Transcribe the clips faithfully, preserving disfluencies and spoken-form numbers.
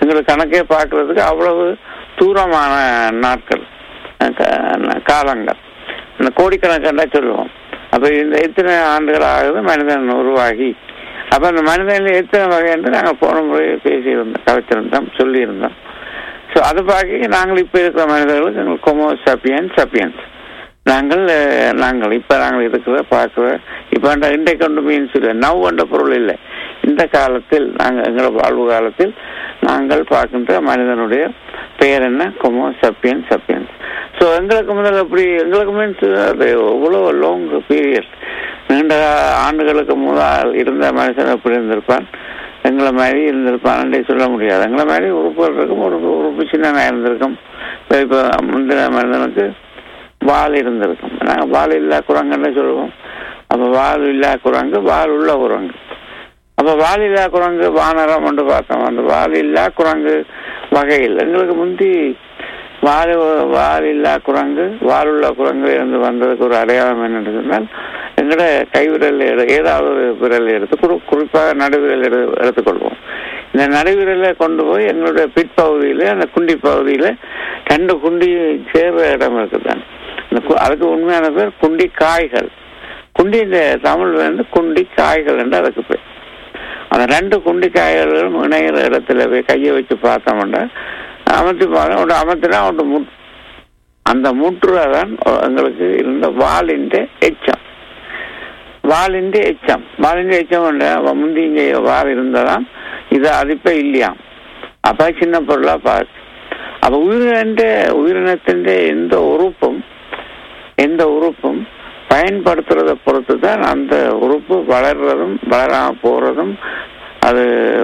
எங்களுக்கு கணக்கே பார்க்கறதுக்கு அவ்வளவு தூரமான நாட்கள், காலங்கள், இந்த கோடிக்கணக்கான சொல்லுவோம். அப்ப இந்த எத்தனை ஆண்டுகள் ஆகுது மனிதன் உருவாகி? அப்ப அந்த மனிதனில் எத்தனை வகை என்று நாங்கள் போன முறை பேசியிருந்தோம், கதைச்சிருந்தோம், சொல்லியிருந்தோம். ஸோ அதை பார்க்க நாங்கள் இப்போ இருக்கிற மனிதர்களுக்கு எங்களுக்கு கொமோ சப்பியன்ஸ் சப்பியன்ஸ் நாங்கள் நாங்கள் இப்போ நாங்கள் இருக்கிற பார்க்குற இப்போ இன்றைக்கு கொண்டு மீன்ஸ் இல்லை, நவ் என்ற பொருள் இல்லை. இந்த காலத்தில் நாங்கள் எங்களோட வாழ்வு காலத்தில் நாங்கள் பார்க்கின்ற மனிதனுடைய பெயர் என்ன? கொமோ சப்பியன்ஸ் சப்பியன்ஸ். ஸோ எங்களுக்கு முதல் அப்படி எங்களுக்கு மீன்ஸ் அது எவ்வளோ லாங் பீரியட், நீண்ட ஆண்டுகளுக்கு முதல் இருந்த மனுஷன் எப்படி இருந்திருப்பான், எங்களை மாதிரி இருந்திருப்பான்னு சொல்ல முடியாது. எங்களை மாதிரி உறுப்புகள் இருக்கும், ஒரு உறுப்பு சின்னதாக இருந்திருக்கும். இப்போ இப்போ முந்தின மனிதனுக்கு வால் இருந்திருக்கும். நாங்கள் வால் இல்லா குரங்குன்னு சொல்லுவோம். அப்போ வால் இல்லா குரங்கு, வால் உள்ள குரங்கு. அப்போ வால் இல்லா குரங்கு வானரம் ஒன்று பார்த்தோம். அந்த வால் இல்லா குரங்கு வகையில் எங்களுக்கு முந்தி வால் வால் இல்லா குரங்கு, வால் உள்ள குரங்கு இருந்து வந்ததுக்கு ஒரு அடையாளம் என்னென்னு சொன்னால், எங்களோட கைவிரல் ஏதாவது ஒரு விரல் எடுத்து குறி குறிப்பாக நடுவிரல் எடு எடுத்துக்கொள்வோம். இந்த நடுவிரலை கொண்டு போய் எங்களுடைய பிற்பகுதியில், அந்த குண்டி பகுதியில் ரெண்டு குண்டி சேர்ற இடம் இருக்குதான். இந்த அதுக்கு உண்மையான பேர் குண்டி காய்கள். குண்டி இந்த தமிழ் வந்து குண்டி காய்கள் என்று அதுக்கு பேர். அந்த ரெண்டு குண்டி காய்களும் இணைகிற இடத்துல போய் கையை வச்சு பார்த்தோம்னா அமர்த்தி பார்த்தோம், அமர்த்தினா ஒன்று முட் அந்த முற்றுதான் எங்களுக்கு இருந்த வாலின் எச்சம். வாலின் எச்சம் வாலின் எச்சம் முந்தி இங்கே வால் இருந்ததாம், இது அதிப்ப இல்லையாம். அப்ப சின்ன பொருளா பார்த்து அப்ப உயிரின உயிரினத்தின் எந்த உறுப்பும் எந்த உறுப்பும் பயன்படுத்துறதை பொறுத்து தான் அந்த உறுப்பு வளர்றதும் வளராம போறதும், அது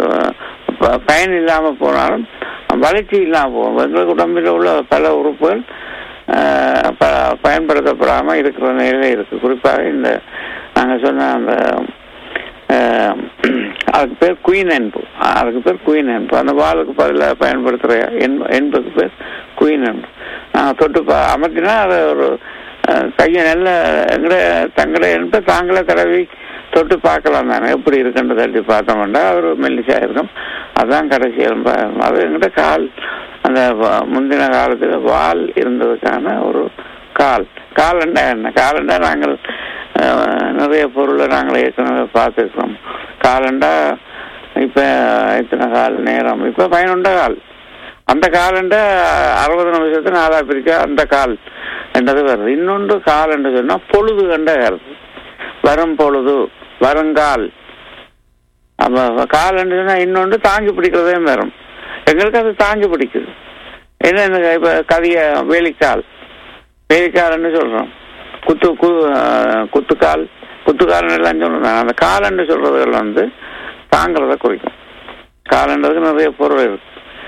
பயன் இல்லாம போனாலும் வளர்ச்சி இல்லாம போகும். எங்களுக்கு உடம்பில் உள்ள பல உறுப்புகள் பயன்படுத்தப்படாம இருக்கிற நிலையில இருக்கு. குறிப்பாக இந்த நாங்க சொன்ன அந்த அதுக்கு பேர் குயின் என்பு, அதுக்கு பேர் குயின் என்பு. அந்த வாளுக்கு பதிலாக பயன்படுத்துற என்பதுக்கு பேர் குயின் என்பு. நாங்கள் தொட்டு பா அமர்த்தினா அதை ஒரு கையை நல்ல எங்கட தங்கட என்ப தாங்களே தடவி தொட்டு பார்க்கலாம் தானே, எப்படி இருக்குன்னு தட்டி பார்த்தோம்னா ஒரு மெல்லிசா இருக்கும். அதுதான் கடைசி எலும்பு. அது எங்கிட்ட கால், அந்த முந்தின காலத்தில் வால் இருந்ததுக்கான ஒரு கால். காலண்டா என்ன? காலண்டா நாங்கள் நிறைய பொருளை நாங்கள் ஏற்கனவே பார்த்துருக்கோம். காலண்டா இப்போ எத்தனை கால் நேரம், இப்போ பதினொன்ற கால். அந்த காலண்டா அறுபது நிமிஷத்து நாலா பிரிச்சா அந்த கால் என்றது வருது. இன்னொன்று கால் என்று சொன்னால் பொழுது கண்ட வருது, வரும் பொழுது, வருங்கால். அப்போ கால் என்று சொன்னால் இன்னொன்று தாங்கி பிடிக்கிறதே வரும். எங்களுக்கு அது தாங்கி பிடிக்குது. என்ன இப்போ கவிய வேலிக்கால், வேலிக்கால்ன்னு சொல்கிறோம். குத்து கு குத்துக்கால் குத்துக்கால்னு எல்லாம் சொல்லுறாங்க. அந்த காலன்னு சொல்றதுகள் வந்து தாங்கிறத குறிக்கும். காலன்றதுக்கு நிறைய பொருள் இருக்கு.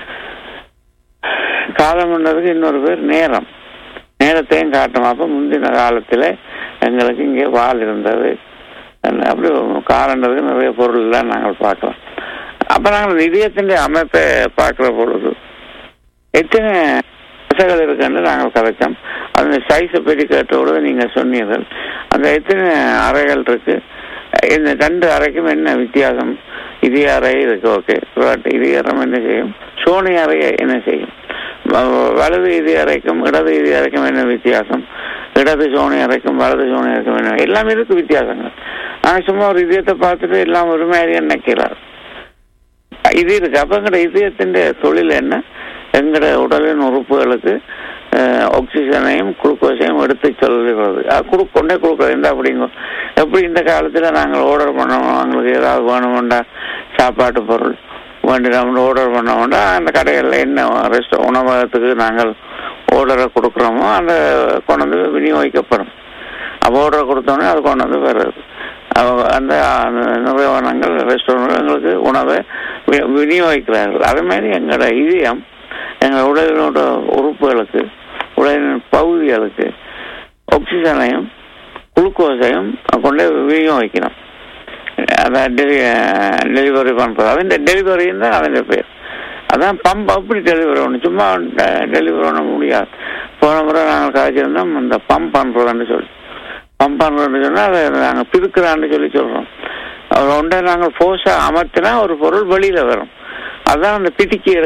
காலம்ன்றதுக்கு இன்னொரு பேர் நேரம், நேரத்தையும் காட்டும். அப்போ முந்தின காலத்தில் எங்களுக்கு இங்கே வால் இருந்தது. அப்படி காலன்றதுக்கு நிறைய பொருள் எல்லாம் நாங்கள் பார்க்கலாம். அப்போ நாங்கள் இதயத்தின் அமைப்பை பார்க்குற பொழுது எத்தனை தசைகள் இருக்குன்னு நாங்கள் கதைச்சோம். அந்த சைஸை பற்றி கேட்டோடு நீங்கள் சொன்னீர்கள். அந்த எத்தனை அறைகள் இருக்கு, இந்த ரெண்டு அறைக்கும் என்ன வித்தியாசம்? இதய அறை இருக்கு, ஓகே. இதயம் என்ன செய்யும்? சோனி அறை என்ன செய்யும்? வலது இதய அறைக்கும் இடது இதய அறைக்கும் என்ன வித்தியாசம்? இடது சோனி அறைக்கும் வலது சோனி அறைக்கும் என்ன? எல்லாமே இருக்கு வித்தியாசங்கள். நாங்கள் சும்மா ஒரு இதயத்தை பார்த்துட்டு எல்லாம் ஒரு மாதிரி நினைக்கிறார். இது இருக்கு. அப்ப எங்கட இதயத்தின் தொழில் என்ன? எங்கட உடலின் உறுப்புகளுக்கு ஆக்சிஜனையும் குளுக்கோஸையும் எடுத்து சொல்லுகிறது. அது கொண்டே கொடுக்குறது. எந்த அப்படிங்க எப்படி இந்த காலத்தில் நாங்கள் ஆர்டர் பண்ணோம், அவங்களுக்கு ஏதாவது வேணுமெண்டா சாப்பாட்டு பொருள் வேண்டி நம்ம ஆர்டர் பண்ணோம்னா அந்த கடைகளில் என்ன ரெஸ்ட் உணவகத்துக்கு நாங்கள் ஆர்டரை கொடுக்குறோமோ அந்த கொண்டு வந்து விநியோகிக்கப்படும். அப்போ ஆர்டர் கொடுத்தோன்னே அது கொண்டு வந்து வருது. அந்த நிறுவனங்கள் ரெஸ்டாரண்ட்களுக்கு உணவை விநியோகிக்கிறார்கள். அதே மாதிரி எங்களோட இதயம் எங்கள் உடலினோட உறுப்புகளுக்கு, உடலின் பகுதிகளுக்கு ஆக்சிஜனையும் குளுக்கோஸையும் கொண்டு விநியோகிக்கணும். அதை டெலி டெலிவரி பண்ணுறது அதன் டெலிவரின்னு தான் அதன் பேர். அதான் பம்ப். அப்படி டெலிவரி பண்ணணும், சும்மா டெலிவரி பண்ண முடியாது. போன முறை நாங்கள் காய்ச்சிருந்தோம் இந்த பம்ப் பண்ணுறதுன்னு சொல்லி. பம்ப் பண்ணுறதுன்னு சொன்னால் அதை நாங்கள் பிதுக்குறான்னு சொல்லி சொல்கிறோம். ஒன்றை நாங்கள் ஃபோர்ஸாக அமர்த்தினா ஒரு பொருள் வெளியில் வரும். அதுதான் அந்த பிடிக்கி